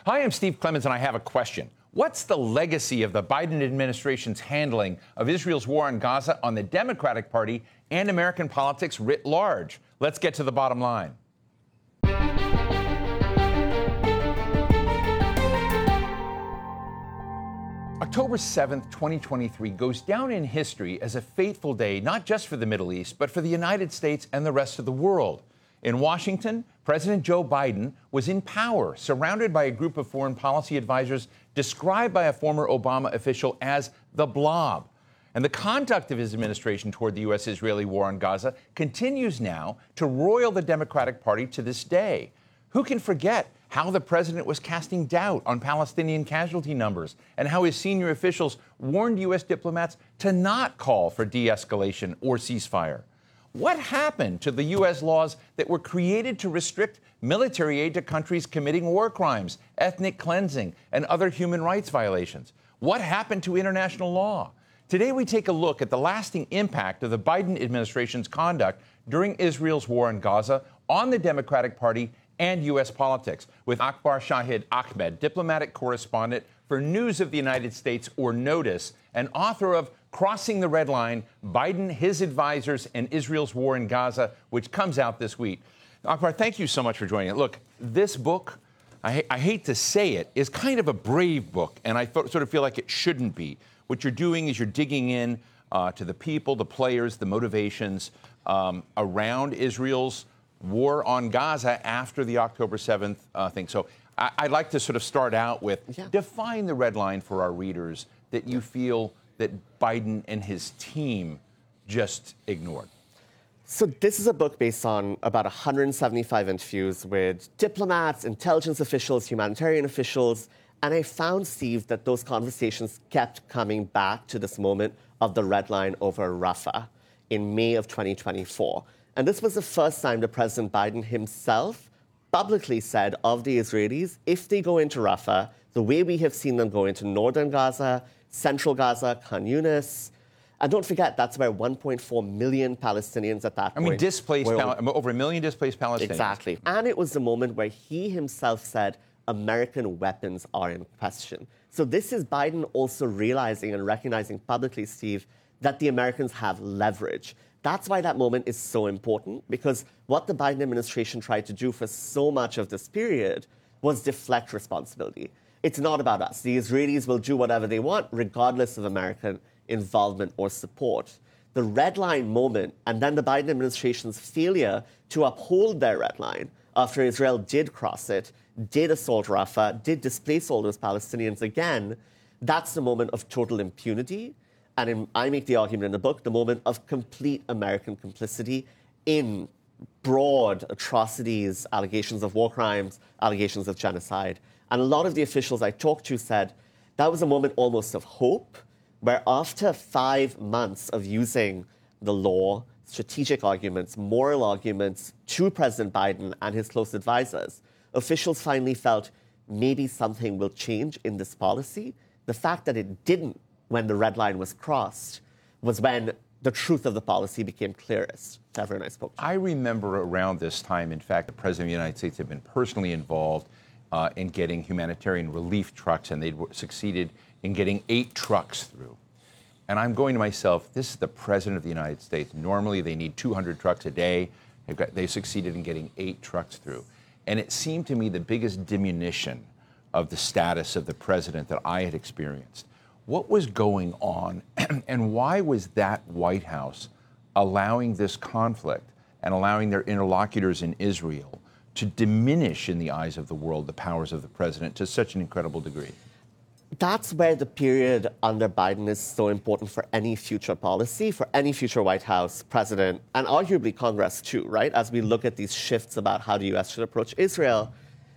Hi, I'm Steve Clemons, and I have a question. What's the legacy of the Biden administration's handling of Israel's war on Gaza on the Democratic Party and American politics writ large? Let's get to the bottom line. October 7th, 2023 goes down in history as a fateful day, not just for the Middle East, but for the United States and the rest of the world. In Washington, President Joe Biden was in power, surrounded by a group of foreign policy advisors described by a former Obama official as the Blob. And the conduct of his administration toward the U.S.-Israeli war on Gaza continues now to roil the Democratic Party to this day. Who can forget how the president was casting doubt on Palestinian casualty numbers and how his senior officials warned U.S. diplomats to not call for de-escalation or ceasefire? What happened to the U.S. laws that were created to restrict military aid to countries committing war crimes, ethnic cleansing, and other human rights violations? What happened to international law? Today, we take a look at the lasting impact of the Biden administration's conduct during Israel's war in Gaza on the Democratic Party and U.S. politics with Akbar Shahid Ahmed, diplomatic correspondent for News of the United States, or Notice, and author of Crossing the Red Line, Biden, His Advisors, and Israel's War in Gaza, which comes out this week. Akbar, thank you so much for joining it. Look, this book, I hate to say it, is kind of a brave book, and I sort of feel like it shouldn't be. What you're doing is you're digging in to the people, the players, the motivations around Israel's war on Gaza after the October 7th thing. So I'd like to sort of start out with define the red line for our readers that you feel that Biden and his team just ignored. So this is a book based on about 175 interviews with diplomats, intelligence officials, humanitarian officials, and I found, Steve, that those conversations kept coming back to this moment of the red line over Rafah in May of 2024. And this was the first time that President Biden himself publicly said of the Israelis, if they go into Rafah, the way we have seen them go into northern Gaza, central Gaza, Khan Yunis, and don't forget, that's where 1.4 million Palestinians at that point. Displaced, over 1 million displaced Palestinians. Exactly. And it was the moment where he himself said, American weapons are in question. So this is Biden also realizing and recognizing publicly, Steve, that the Americans have leverage. That's why that moment is so important, because what the Biden administration tried to do for so much of this period was deflect responsibility. It's not about us. The Israelis will do whatever they want, regardless of American involvement or support. The red line moment, and then the Biden administration's failure to uphold their red line after Israel did cross it, did assault Rafah, did displace all those Palestinians again, that's the moment of total impunity. And I make the argument in the book, the moment of complete American complicity in broad atrocities, allegations of war crimes, allegations of genocide. And a lot of the officials I talked to said that was a moment almost of hope, where after 5 months of using the law, strategic arguments, moral arguments to President Biden and his close advisors, officials finally felt maybe something will change in this policy. The fact that it didn't when the red line was crossed was when the truth of the policy became clearest to everyone I spoke to. I remember around this time, in fact, the President of the United States had been personally involved in getting humanitarian relief trucks, and they'd succeeded in getting 8 trucks through. And I'm going to myself, this is the President of the United States. Normally, they need 200 trucks a day. They succeeded in getting 8 trucks through. And it seemed to me the biggest diminution of the status of the president that I had experienced. What was going on, and why was that White House allowing this conflict and allowing their interlocutors in Israel to diminish in the eyes of the world the powers of the president to such an incredible degree? That's where the period under Biden is so important for any future policy, for any future White House president, and arguably Congress too, right? As we look at these shifts about how the U.S. should approach Israel.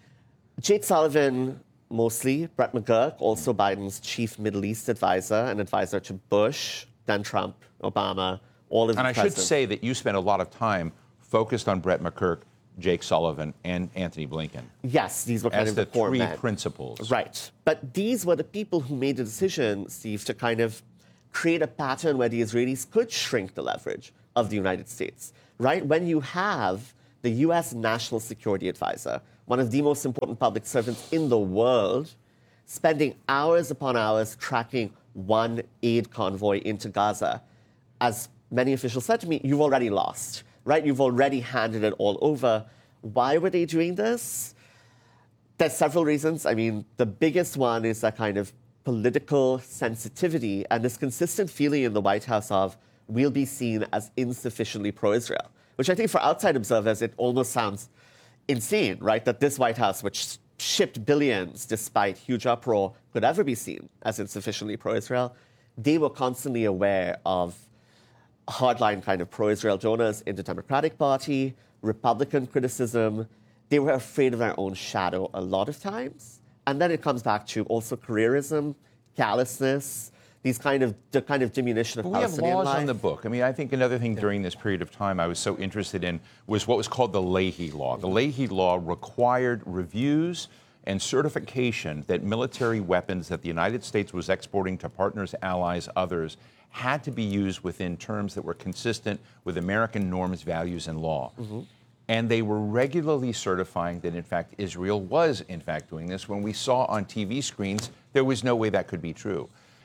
Jake Sullivan, mostly, Brett McGurk, also Biden's chief Middle East advisor, and advisor to Bush, then Trump, Obama, all of the presidents. And I should say that you spent a lot of time focused on Brett McGurk, Jake Sullivan, and Anthony Blinken. Yes, these were kind of the core three men. principles. Right. But these were the people who made the decision, Steve, to kind of create a pattern where the Israelis could shrink the leverage of the United States, right? When you have the US National Security Advisor, one of the most important public servants in the world, spending hours upon hours tracking one aid convoy into Gaza. As many officials said to me, you've already lost, right? You've already handed it all over. Why were they doing this? There's several reasons. I mean, the biggest one is that kind of political sensitivity and this consistent feeling in the White House of we'll be seen as insufficiently pro-Israel, which I think for outside observers, it almost sounds insane, right? That this White House, which shipped billions despite huge uproar, could ever be seen as insufficiently pro-Israel. They were constantly aware of hardline kind of pro-Israel donors in the Democratic Party, Republican criticism. They were afraid of their own shadow a lot of times. And then it comes back to also careerism, callousness, the kind of diminution of Palestinian life. We have laws on the book. I mean, I think another thing during this period of time I was so interested in was what was called the Leahy Law. The Leahy Law required reviews and certification that military weapons that the United States was exporting to partners, allies, others, had to be used within terms that were consistent with American norms, values, and law. Mm-hmm. And they were regularly certifying that, in fact, Israel was, in fact, doing this. When we saw on TV screens, there was no way that could be true.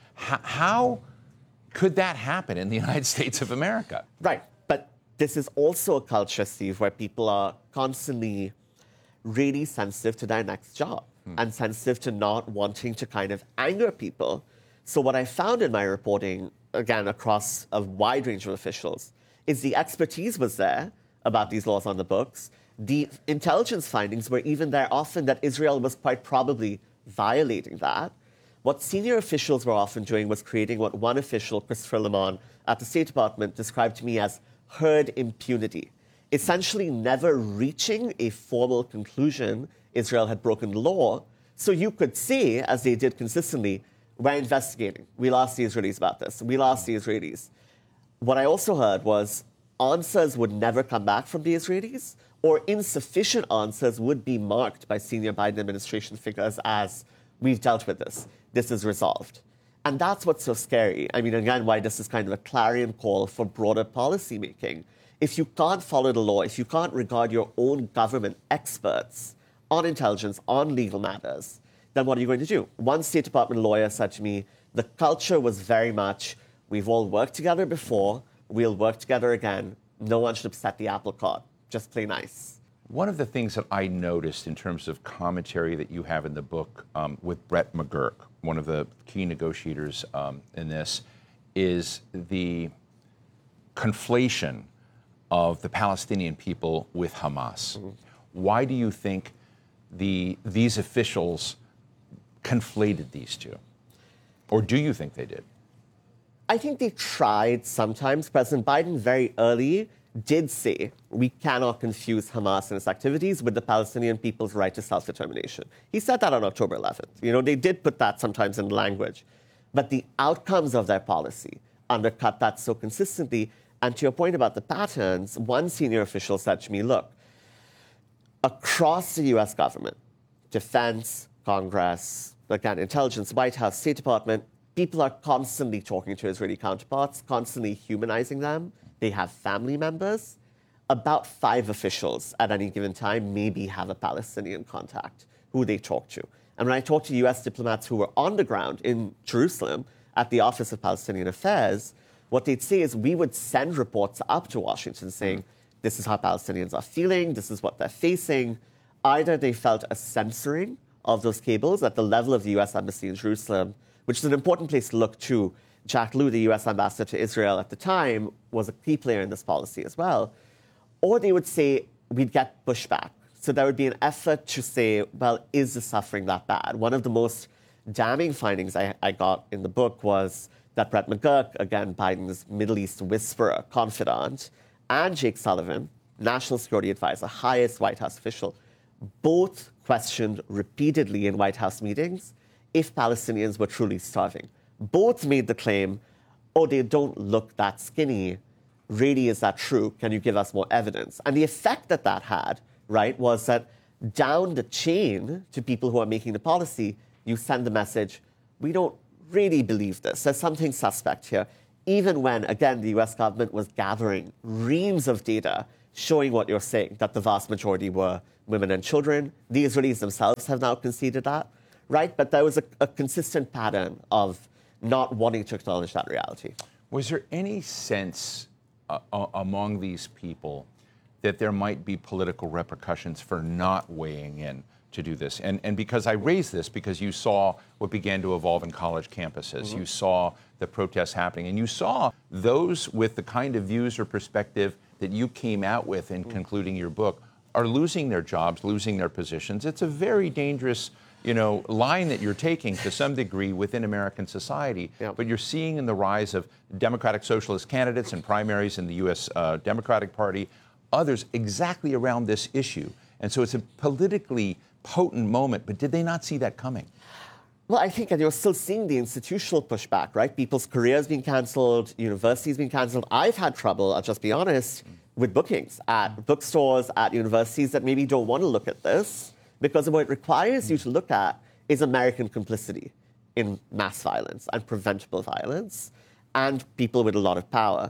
How could that happen in the United States of America? Right. But this is also a culture, Steve, where people are constantly really sensitive to their next job and sensitive to not wanting to kind of anger people. So what I found in my reporting, again, across a wide range of officials, is the expertise was there about these laws on the books. The intelligence findings were even there often that Israel was quite probably violating that. What senior officials were often doing was creating what one official, Christopher Lemon, at the State Department described to me as herd impunity, essentially never reaching a formal conclusion Israel had broken the law. So you could say, as they did consistently, we're investigating. We'll ask the Israelis about this. We'll ask the Israelis. What I also heard was answers would never come back from the Israelis, or insufficient answers would be marked by senior Biden administration figures as, we've dealt with this. This is resolved. And that's what's so scary. I mean, again, why this is kind of a clarion call for broader policy making. If you can't follow the law, if you can't regard your own government experts on intelligence, on legal matters, then what are you going to do? One State Department lawyer said to me, the culture was very much, we've all worked together before, we'll work together again. No one should upset the apple cart. Just play nice. One of the things that I noticed in terms of commentary that you have in the book with Brett McGurk, one of the key negotiators in this, is the conflation of the Palestinian people with Hamas. Mm-hmm. Why do you think these officials conflated these two? Or do you think they did? I think they tried sometimes. President Biden very early did say we cannot confuse Hamas and its activities with the Palestinian people's right to self-determination. He said that on October 11th. You know, they did put that sometimes in language. But the outcomes of their policy undercut that so consistently. And to your point about the patterns, one senior official said to me, look, across the US government, defense, Congress, again, intelligence, White House, State Department, people are constantly talking to Israeli counterparts, constantly humanizing them. They have family members. About 5 officials at any given time maybe have a Palestinian contact who they talk to. And when I talk to US diplomats who were on the ground in Jerusalem at the Office of Palestinian Affairs, what they'd say is we would send reports up to Washington saying, this is how Palestinians are feeling, this is what they're facing. Either they felt a censoring of those cables at the level of the US Embassy in Jerusalem, which is an important place to look to. Jack Lew, the US ambassador to Israel at the time, was a key player in this policy as well. Or they would say, we'd get pushback. So there would be an effort to say, well, is the suffering that bad? One of the most damning findings I got in the book was that Brett McGurk, again, Biden's Middle East whisperer, confidant, and Jake Sullivan, National Security Advisor, highest White House official, both questioned repeatedly in White House meetings if Palestinians were truly starving. Both made the claim, oh, they don't look that skinny. Really, is that true? Can you give us more evidence? And the effect that that had, right, was that down the chain to people who are making the policy, you send the message, we don't really believe this. There's something suspect here. Even when, again, the US government was gathering reams of data showing what you're saying, that the vast majority were women and children. The Israelis themselves have now conceded that, right? But there was a consistent pattern of not wanting to acknowledge that reality. Was there any sense among these people that there might be political repercussions for not weighing in to do this? And because I raise this, because you saw what began to evolve in college campuses, you saw the protests happening, and you saw those with the kind of views or perspective that you came out with in concluding your book are losing their jobs, losing their positions. It's a very dangerous, line that you're taking to some degree within American society. Yeah. But you're seeing in the rise of Democratic Socialist candidates and primaries in the U.S. Democratic Party, others exactly around this issue. And so it's a politically potent moment, but did they not see that coming? Well, I think, and you're still seeing the institutional pushback, right? People's careers being cancelled, universities being cancelled. I've had trouble, I'll just be honest, with bookings at bookstores, at universities that maybe don't want to look at this, because what it requires you to look at is American complicity in mass violence and preventable violence, and people with a lot of power.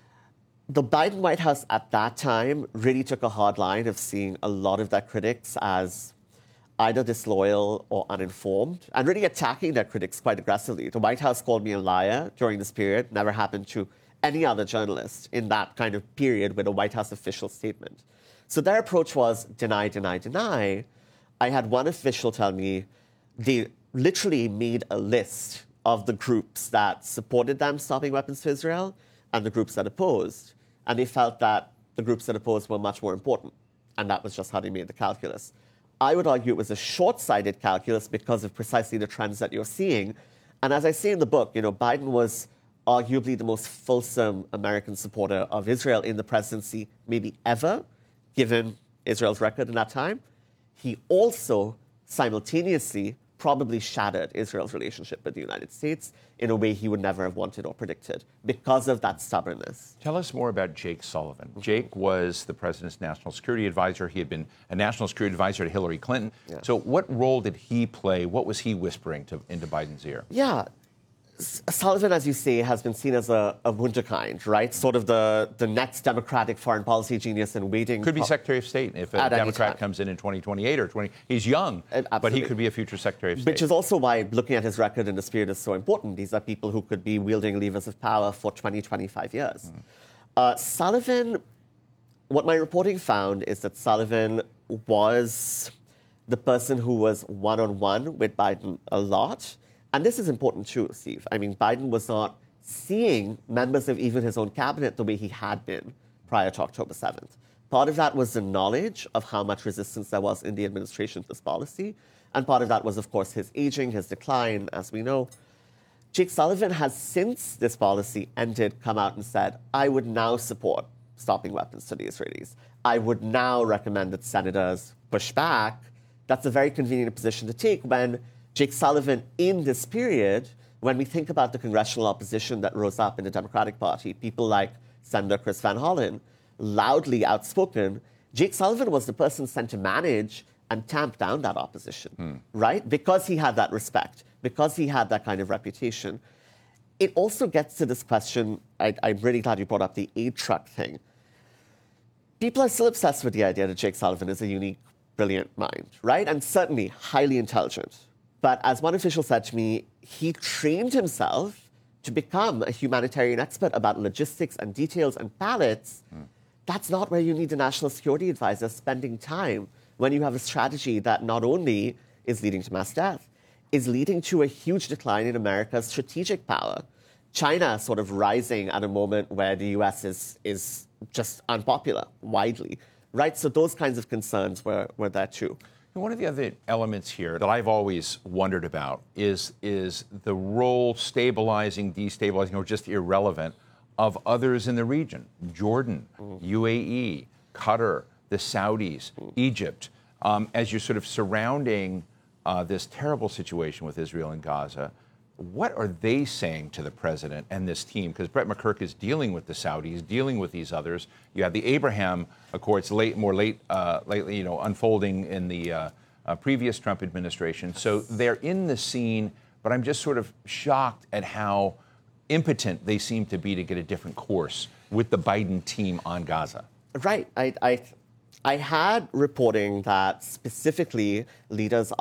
The Biden White House at that time really took a hard line of seeing a lot of their critics as either disloyal or uninformed, and really attacking their critics quite aggressively. The White House called me a liar during this period. Never happened to any other journalist in that kind of period with a White House official statement. So their approach was deny, deny, deny. I had one official tell me they literally made a list of the groups that supported them stopping weapons to Israel and the groups that opposed. And they felt that the groups that opposed were much more important. And that was just how they made the calculus. I would argue it was a short-sighted calculus because of precisely the trends that you're seeing. And as I say in the book, Biden was arguably the most fulsome American supporter of Israel in the presidency, maybe ever, given Israel's record in that time. He also simultaneously probably shattered Israel's relationship with the United States in a way he would never have wanted or predicted because of that stubbornness. Tell us more about Jake Sullivan. Jake was the president's national security advisor. He had been a national security advisor to Hillary Clinton. Yeah. So what role did he play? What was he whispering into Biden's ear? Yeah. Sullivan, as you say, has been seen as a wunderkind, right? Sort of the next Democratic foreign policy genius and waiting. Could be Secretary of State if a Democrat comes in 2028 or 20. He's young, but he could be a future Secretary of State. Which is also why looking at his record in this period is so important. These are people who could be wielding levers of power for 20, 25 years. Sullivan, what my reporting found is that Sullivan was the person who was one-on-one with Biden a lot. And this is important too, Steve. I mean, Biden was not seeing members of even his own cabinet the way he had been prior to October 7th. Part of that was the knowledge of how much resistance there was in the administration to this policy. And part of that was, of course, his aging, his decline, as we know. Jake Sullivan has, since this policy ended, come out and said, I would now support stopping weapons to the Israelis. I would now recommend that senators push back. That's a very convenient position to take when Jake Sullivan, in this period, when we think about the congressional opposition that rose up in the Democratic Party, people like Senator Chris Van Hollen, loudly outspoken, Jake Sullivan was the person sent to manage and tamp down that opposition, right? Because he had that respect, because he had that kind of reputation. It also gets to this question, I'm really glad you brought up the aid truck thing. People are still obsessed with the idea that Jake Sullivan is a unique, brilliant mind, right? And certainly highly intelligent. But as one official said to me, he trained himself to become a humanitarian expert about logistics and details and ballots. That's not where you need a national security advisor spending time when you have a strategy that not only is leading to mass death, is leading to a huge decline in America's strategic power. China sort of rising at a moment where the US is just unpopular widely, right? So those kinds of concerns were there too. One of the other elements here that I've always wondered about is the role stabilizing, destabilizing, or just irrelevant of others in the region. Jordan, UAE, Qatar, the Saudis, Egypt. As you're sort of surrounding this terrible situation with Israel and Gaza, what are they saying to the president and this team? Because Brett McCurk is dealing with the Saudis, dealing with these others. You have the Abraham Accords lately, unfolding in the previous Trump administration. So they're in the scene, but I'm just sort of shocked at how impotent they seem to be to get a different course with the Biden team on Gaza. Right. I had reporting that specifically leaders